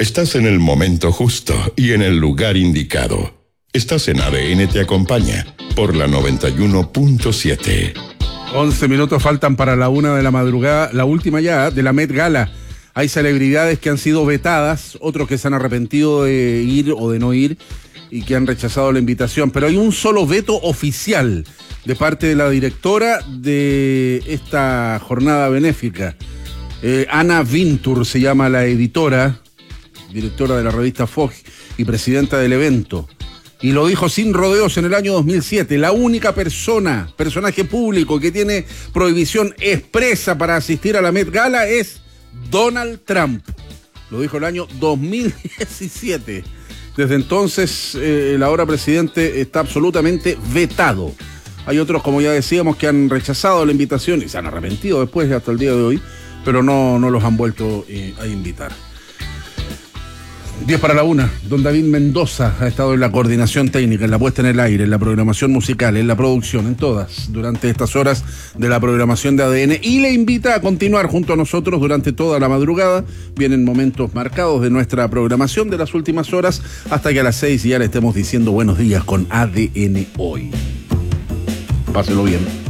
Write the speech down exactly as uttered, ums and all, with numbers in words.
Estás en el momento justo y en el lugar indicado. Estás en A D N Te Acompaña por la noventa y uno punto siete. once minutos faltan para la una de la madrugada, la última ya, de la Met Gala. Hay celebridades que han sido vetadas, otros que se han arrepentido de ir o de no ir y que han rechazado la invitación. Pero hay un solo veto oficial de parte de la directora de esta jornada benéfica. Eh, Anna Wintour se llama la editora, directora de la revista Vogue y presidenta del evento. Y lo dijo sin rodeos en el año dos mil siete. La única persona, personaje público que tiene prohibición expresa para asistir a la Met Gala es Donald Trump. Lo dijo el año dos mil diecisiete. Desde entonces, eh, el ahora presidente está absolutamente vetado. Hay otros, como ya decíamos, que han rechazado la invitación y se han arrepentido después hasta el día de hoy, pero no, no los han vuelto eh, a invitar. diez para la una, don David Mendoza ha estado en la coordinación técnica, en la puesta en el aire, en la programación musical, en la producción, en todas, durante estas horas de la programación de A D N, y le invita a continuar junto a nosotros durante toda la madrugada. Vienen momentos marcados de nuestra programación de las últimas horas, hasta que a las seis ya le estemos diciendo buenos días con A D N Hoy. Páselo bien.